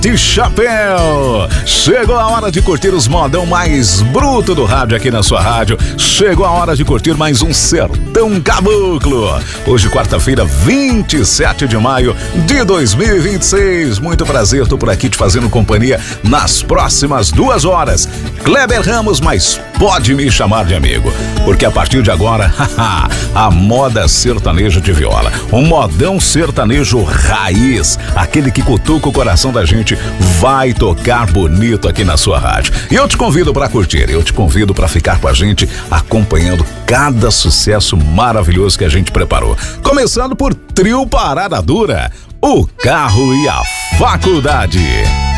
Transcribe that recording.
de chapéu. Chegou a hora de curtir os modão mais bruto do rádio aqui na sua rádio. Chegou a hora de curtir mais um Sertão Caboclo. Hoje, quarta-feira, 27 de maio de 2026. Muito prazer, tô por aqui te fazendo companhia nas próximas 2 horas. Kleber Ramos, mas pode me chamar de amigo, porque a partir de agora, a moda sertaneja de viola. Um modão sertanejo raiz, aquele que cutuca o coração da gente, vai tocar bonito aqui na sua rádio. E eu te convido para curtir, eu te convido para ficar com a gente acompanhando cada sucesso maravilhoso que a gente preparou. Começando por Trio Parada Dura, o carro e a faculdade.